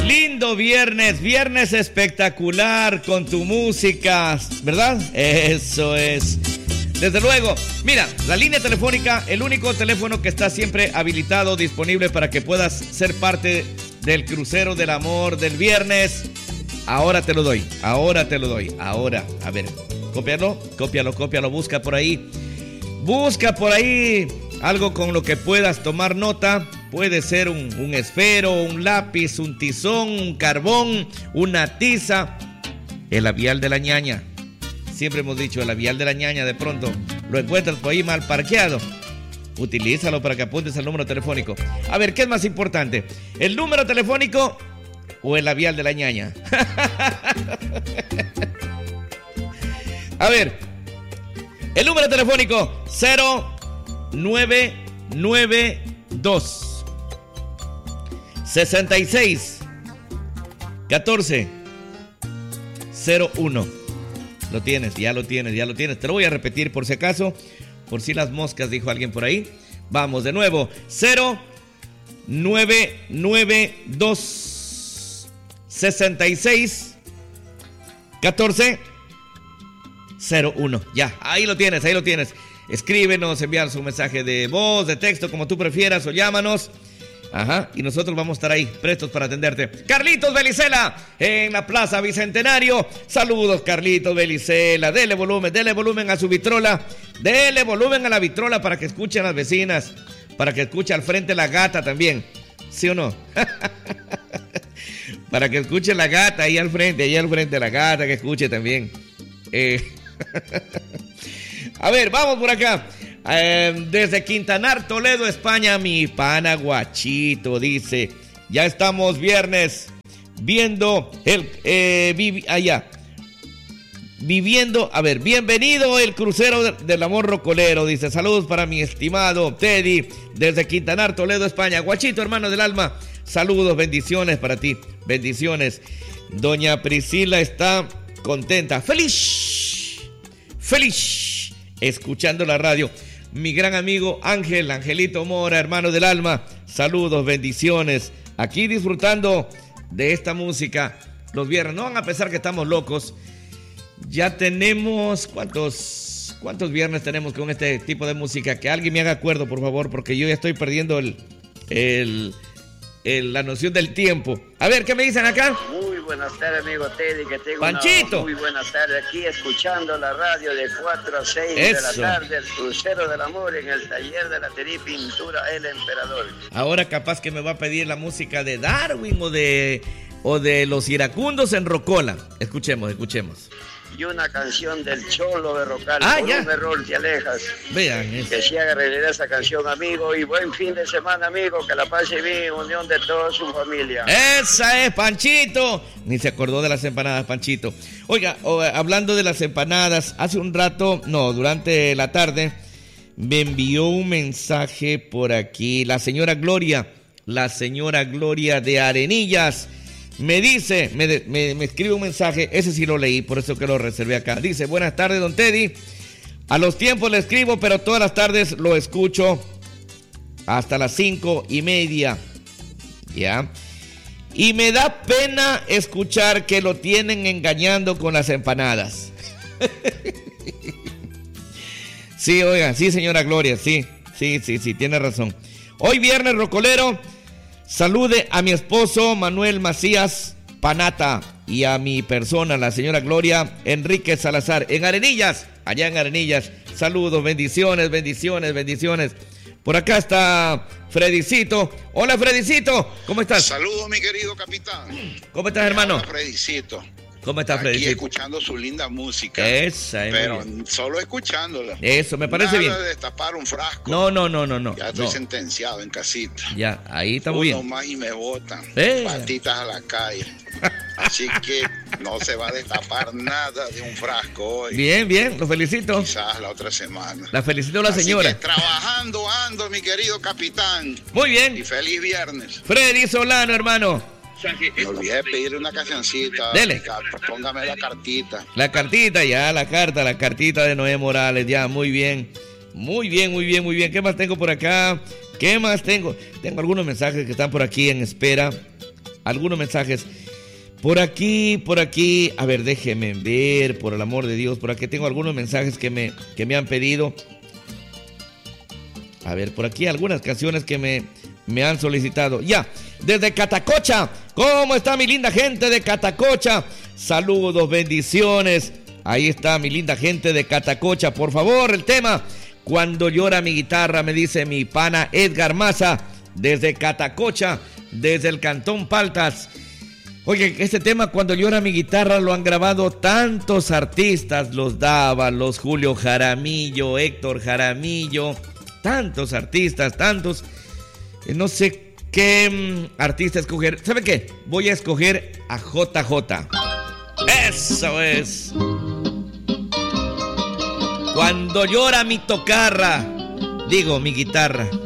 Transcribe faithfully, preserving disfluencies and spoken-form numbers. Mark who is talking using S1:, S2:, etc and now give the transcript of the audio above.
S1: Lindo viernes, viernes espectacular con tu música, ¿verdad? Eso es. Desde luego, mira, la línea telefónica, el único teléfono que está siempre habilitado, disponible para que puedas ser parte del crucero del amor del viernes. Ahora te lo doy, ahora te lo doy, ahora, a ver, cópialo, cópialo, cópialo, busca por ahí, busca por ahí algo con lo que puedas tomar nota. Puede ser un, un esfero, un lápiz, un tizón, un carbón, una tiza. El labial de la ñaña. Siempre hemos dicho, el labial de la ñaña, de pronto lo encuentras por ahí mal parqueado. Utilízalo para que apuntes al número telefónico. A ver, ¿qué es más importante? ¿El número telefónico o el labial de la ñaña? A ver, el número telefónico cero nueve nueve dos sesenta y seis catorce cero uno. Lo tienes, ya lo tienes, ya lo tienes. Te lo voy a repetir por si acaso, por si las moscas, dijo alguien por ahí. Vamos de nuevo. cero nueve nueve dos sesenta y seis catorce cero uno. Ya, ahí lo tienes, ahí lo tienes. Escríbenos, envíanos un mensaje de voz, de texto, como tú prefieras, o llámanos. Ajá, y nosotros vamos a estar ahí, prestos para atenderte. Carlitos Belicela, en la Plaza Bicentenario. Saludos, Carlitos Belicela. Dele volumen, dele volumen a su vitrola. Dele volumen a la vitrola para que escuchen las vecinas. Para que escuche al frente la gata también. ¿Sí o no? Para que escuche la gata ahí al frente, ahí al frente la gata, que escuche también. Eh... A ver, vamos por acá. Eh, desde Quintanar, Toledo, España, mi pana Guachito dice: ya estamos viernes viendo el eh, vivi, allá viviendo, a ver, bienvenido el crucero del amor rocolero, dice. Saludos para mi estimado Teddy desde Quintanar, Toledo, España. Guachito, hermano del alma, saludos, bendiciones para ti, bendiciones. Doña Priscila está contenta, feliz, feliz, escuchando la radio. Mi gran amigo Ángel, Angelito Mora, hermano del alma, saludos, bendiciones. Aquí disfrutando de esta música los viernes. No van a pensar que estamos locos. Ya tenemos, ¿cuántos, cuántos viernes tenemos con este tipo de música? Que alguien me haga acuerdo, por favor, porque yo ya estoy perdiendo el, el, el, la noción del tiempo. A ver, ¿qué me dicen acá?
S2: Muy buenas tardes, amigo Teddy, que tengo
S1: Panchito.
S2: Una muy buenas tardes aquí escuchando la radio de cuatro a seis
S1: Eso.
S2: de la tarde, el crucero del amor en el taller de la Terí Pintura El Emperador.
S1: Ahora capaz que me va a pedir la música de Darwin o de, o de Los Iracundos en Rocola. Escuchemos, escuchemos.
S2: Y una canción del Cholo de Rocal,
S1: Ah,
S2: por
S1: ya.
S2: un error te alejas.
S1: Vean eso.
S2: Que se haga realidad esa canción, amigo, y buen fin de semana, amigo, que la pase bien en unión de toda su familia.
S1: Esa es, Panchito. Ni se acordó de las empanadas, Panchito. Oiga, o, hablando de las empanadas, hace un rato, no, durante la tarde, me envió un mensaje por aquí la señora Gloria, la señora Gloria de Arenillas. Me dice, me, me, me escribe un mensaje, ese sí lo leí, por eso que lo reservé acá. Dice: buenas tardes, don Teddy. A los tiempos le escribo, pero todas las tardes lo escucho hasta las cinco y media. ¿Ya? Y me da pena escuchar que lo tienen engañando con las empanadas. Sí, oigan, sí, señora Gloria, sí, sí, sí, sí, tiene razón. Hoy viernes rocolero, salude a mi esposo Manuel Macías Panata y a mi persona, la señora Gloria Enrique Salazar, en Arenillas, allá en Arenillas. Saludos, bendiciones, bendiciones, bendiciones. Por acá está Fredicito. Hola, Fredicito, ¿cómo estás?
S3: Saludos, mi querido capitán.
S1: ¿Cómo estás, hermano?
S3: Hola, Fredicito.
S1: ¿Cómo estás,
S3: Aquí
S1: Fredicito?
S3: escuchando su linda música.
S1: Esa,
S3: pero
S1: Emilia.
S3: solo escuchándola.
S1: Eso, me parece
S3: Nada
S1: bien.
S3: de destapar un frasco.
S1: No, no, no, no, no.
S3: Ya estoy
S1: no.
S3: sentenciado en casita.
S1: Ya, ahí está muy
S3: Uno
S1: bien.
S3: más y me botan.
S1: Eh.
S3: Patitas a la calle. Así que no se va a destapar nada de un frasco hoy.
S1: Bien, bien, lo felicito.
S3: Quizás la otra semana.
S1: La felicito a la
S3: Así
S1: señora.
S3: que trabajando ando, mi querido capitán.
S1: Muy
S3: Y
S1: bien.
S3: feliz viernes.
S1: Freddy Solano, hermano.
S3: Me olvidé de pedir una cancioncita.
S1: Dele.
S3: Póngame la cartita.
S1: La cartita, ya, la carta, la cartita de Noé Morales, ya, muy bien. Muy bien, muy bien, muy bien. ¿Qué más tengo por acá? ¿Qué más tengo? Tengo algunos mensajes que están por aquí en espera. algunos mensajes. Por aquí, por aquí, a ver, déjenme ver, por el amor de Dios, por aquí tengo algunos mensajes que me, que me han pedido. A ver, por aquí algunas canciones que me, me han solicitado. Ya, desde Catacocha, ¿cómo está mi linda gente de Catacocha? Saludos, bendiciones. Ahí está mi linda gente de Catacocha. Por favor, el tema, Cuando llora mi guitarra, me dice mi pana Edgar Maza, desde Catacocha, desde el Cantón Paltas. Oye, este tema, Cuando llora mi guitarra, lo han grabado tantos artistas, los Dava, los Julio Jaramillo, Héctor Jaramillo, tantos artistas, tantos, eh, no sé qué mm, artista escoger. ¿Sabe qué? Voy a escoger a J J. Eso es. Cuando llora mi tocarra, digo, mi guitarra.